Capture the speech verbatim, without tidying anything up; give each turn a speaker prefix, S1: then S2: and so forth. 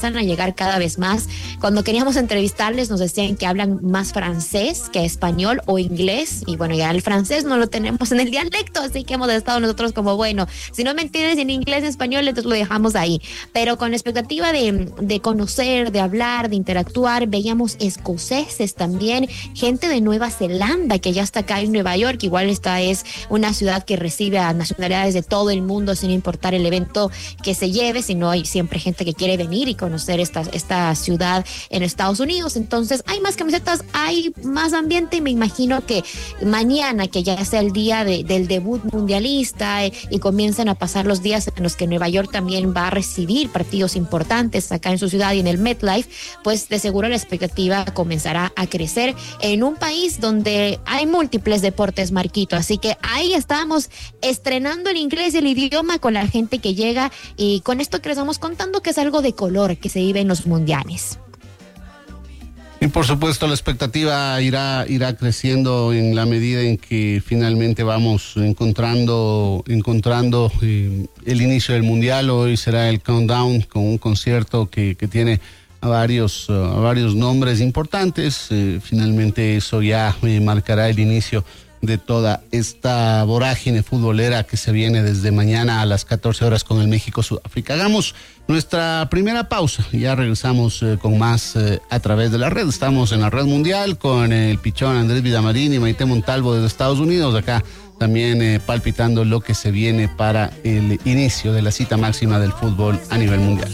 S1: a llegar cada vez más. Cuando queríamos entrevistarles nos decían que hablan más francés que español o inglés, y bueno, ya el francés no lo tenemos en el dialecto, así que hemos estado nosotros como, bueno, si no me entiendes en inglés, en español, entonces lo dejamos ahí, pero con la expectativa de, de conocer, de hablar, de interactuar. Veíamos escoceses también, gente de Nueva Zelanda que ya está acá en Nueva York. Igual esta es una ciudad que recibe a nacionalidades de todo el mundo sin importar el evento que se lleve, sino hay siempre gente que quiere venir y conocer esta, esta ciudad en Estados Unidos. Entonces hay más camisetas, hay más ambiente, y me imagino que mañana, que ya sea el día de, del debut mundialista, eh, y comienzan a pasar los días en los que Nueva York también va a recibir partidos importantes acá en su ciudad y en el MetLife, pues de seguro la expectativa comenzará a crecer en un país donde hay múltiples deportes, Marquito. Así que ahí estamos estrenando el inglés y el idioma con la gente que llega, y con esto que les estamos contando, que es algo de color que se vive en los mundiales.
S2: Y por supuesto la expectativa irá irá creciendo en la medida en que finalmente vamos encontrando encontrando eh, el inicio del mundial. Hoy será el countdown con un concierto que, que tiene a varios, uh, a varios nombres importantes. Eh, finalmente eso ya eh, marcará el inicio de toda esta vorágine futbolera que se viene desde mañana a las catorce horas con el México-Sudáfrica. Hagamos nuestra primera pausa y ya regresamos eh, con más eh, a través de la red. Estamos en la red mundial con el pichón Andrés Villamarín y Maite Montalvo desde Estados Unidos. Acá también eh, palpitando lo que se viene para el inicio de la cita máxima del fútbol a nivel mundial.